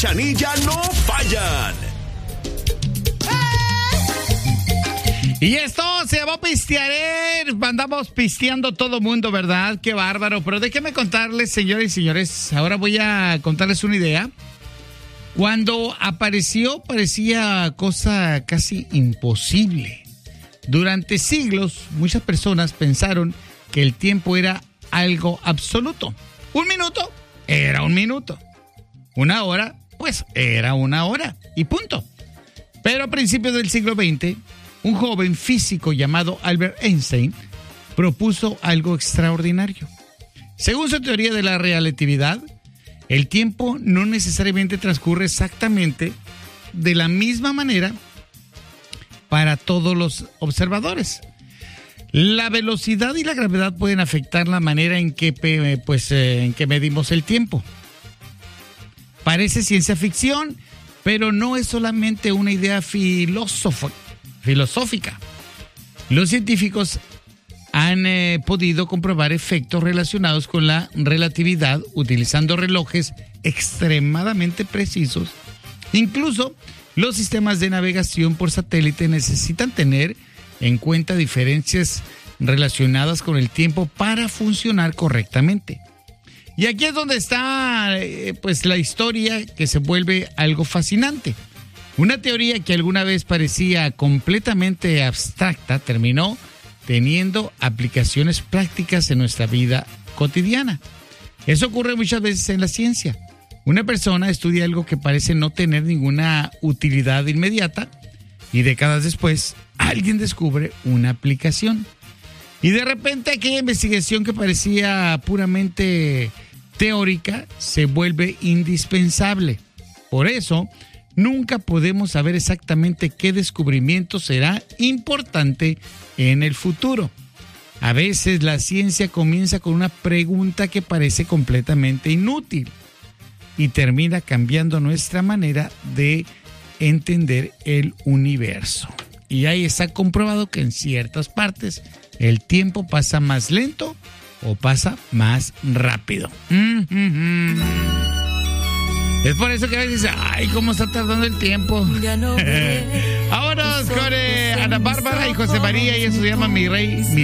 Cachanilla no fallan. Y esto se va a pistear. Andamos pisteando todo mundo, ¿verdad? Qué bárbaro. Pero déjenme contarles, señores y señores. Ahora voy a contarles una idea. Cuando apareció, parecía cosa casi imposible. Durante siglos, muchas personas pensaron que el tiempo era algo absoluto. 1 minuto era 1 minuto. 1 hora, pues era 1 hora. Y punto. Pero a principios del siglo XX, un joven físico llamado Albert Einstein propuso algo extraordinario. Según su teoría de la relatividad, el tiempo no necesariamente transcurre exactamente de la misma manera para todos los observadores. La velocidad y la gravedad pueden afectar la manera en que medimos el tiempo. Parece ciencia ficción, pero no es solamente una idea filosófica. Los científicos han podido comprobar efectos relacionados con la relatividad utilizando relojes extremadamente precisos. Incluso los sistemas de navegación por satélite necesitan tener en cuenta diferencias relacionadas con el tiempo para funcionar correctamente. Y aquí es donde está la historia que se vuelve algo fascinante. Una teoría que alguna vez parecía completamente abstracta terminó teniendo aplicaciones prácticas en nuestra vida cotidiana. Eso ocurre muchas veces en la ciencia. Una persona estudia algo que parece no tener ninguna utilidad inmediata y décadas después alguien descubre una aplicación. Y de repente aquella investigación que parecía puramente teórica se vuelve indispensable. Por eso, nunca podemos saber exactamente qué descubrimiento será importante en el futuro. A veces la ciencia comienza con una pregunta que parece completamente inútil y termina cambiando nuestra manera de entender el universo. Y ahí está comprobado que en ciertas partes el tiempo pasa más lento o pasa más rápido. Es por eso que a veces, ay, cómo está tardando el tiempo. Vámonos con Ana Bárbara y José María, y eso se llama Mi Rey, Mi